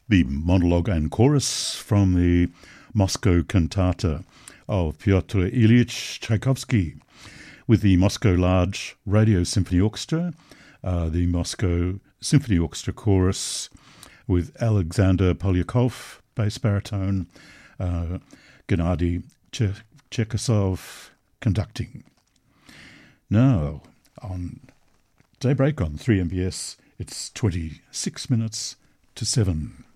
The monologue and chorus from the Moscow Cantata of Pyotr Ilyich Tchaikovsky with the Moscow Large Radio Symphony Orchestra, the Moscow Symphony Orchestra Chorus with Alexander Polyakov, bass baritone, Gennady Cherkasov conducting. Now, on Daybreak on 3MBS, it's 26 minutes to 7.